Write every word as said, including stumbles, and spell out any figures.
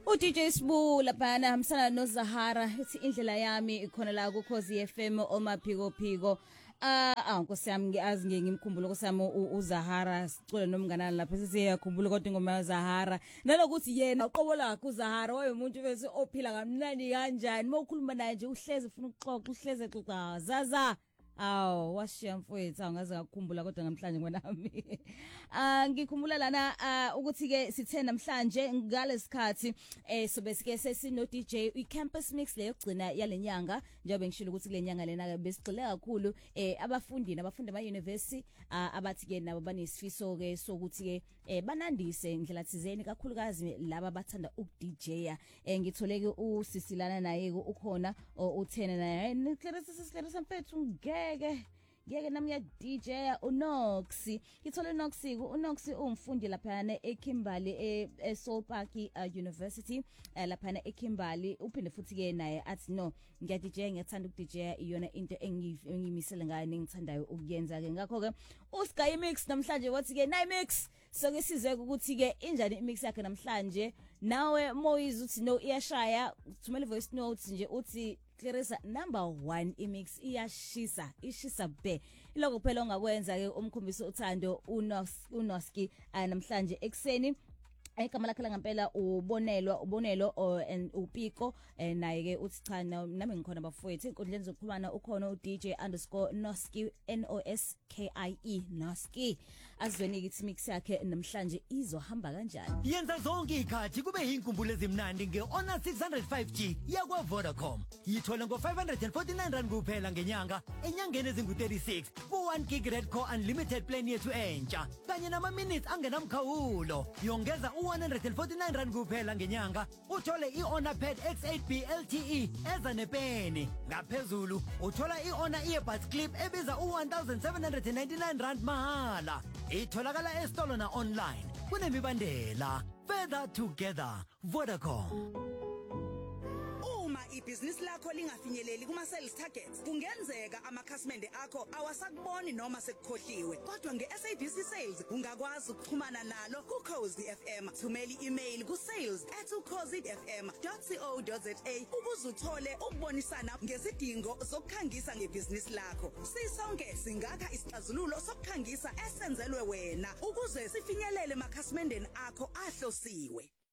U D J Sbu laphana hamsana no Zahara ithi indlela yami ikhona la ku Khosi F M omaphiko phiko. Ah ankosi yami ngiyazi ngimkhumbulo nkosami uZahara sicule nomnganana lapha sesiyakhumbula kodwa ingoma yaZahara nalokuthi yena uqobo lakhe uZahara wayemuntu bese ophila kamnandi kanjani mawukhuluma naye nje uhleze ufuna ukuxoxa uhleze xoxa zaza. Aw washiya mfowethu angaze ngakukhumbula kodwa namhlanje ngwanami. Ah ngikhumbula lana ukuthi ke sithe namhlanje ngalesikhathi eh sobe sike sesino D J iCampus Mix leyo gcina yalenyanga njengoba ngishilo ukuthi kulenyanga lena ke besigcile kakhulu eh abafundi nabafundi ema university abathi ke nabo banesifiso ke sokuthi ke eh banandise indlela thizeni kakhulukazi laba bathanda ukudJya eh ngitholeke usisilana naye ukhona uthena naye Clarissa Clarissa mfethu ngeke ngeke nami ya D J uNox ngithole uNox uNox umfundi lapha eKimberley eSoul Park University lapha eKimberley uphinde futhi ke naye athi no ngiya D J ngiyathanda ukudJ iyona into engiyimisele ngayo ngithandayo ukuyenza ke ngakho ke uSky Mix namhlanje wathi ke Night Mix so ke sizeke ukuthi ke injani imix yakhe namhlanje nawe moyiza uthi no iyashaya thumela voice notes nje uthi Clarissa number one imix iyashisa ishisa be iloko phela ongakwenza ke umkhumbiso uthando uNox uNoski namhlanje ekseni egama lakhe ngempela ubonelwa ubonelo and upiko naye ke uthi cha nami ngikhona bafowethu inkundleni zokuxhumana ukhona u D J underscore Noski N O S K I E Noski azweni ithi mix yakhe namhlanje izohamba kanjani yenza zonke ikhathi kube inkumbulo ezimnandi ngeHonor six oh five G yakwa Vodacom yithola ngo five hundred forty-nine rand kuphela ngenyanga enyangeni ezingu thirty-six for one gig red core unlimited plan yethu entsha kanye nama minutes angenamkhawulo yongeza one hundred forty-nine rand kuphela ngenyanga uthole iHonor Pad X eight B L T E eza nepeni ngaphezulu uthola iHonor earbuds clip ebiza u one thousand seven hundred ninety-nine rand mahala itholakala esitolo na online kunemibandela further together Vodacom. Ibhizinisi lakho lingafinyeleli kuma sales targets kungenzeka amakhasimende akho awasakuboni noma sekukhohliwe kodwa ngeS A B C Sales ungakwazi ukuxhumana nalo ku Khosi F M thumela i-email ku sales at khosi f m dot co dot za ukuze uthole ukubonisana ngezidingo zokukhangisa ngebhizinisi lakho sisonke singakha isixazululo sokukhangisa esenzelwe wena ukuze sifinyelele emakhasimendeni akho ahlosiwe.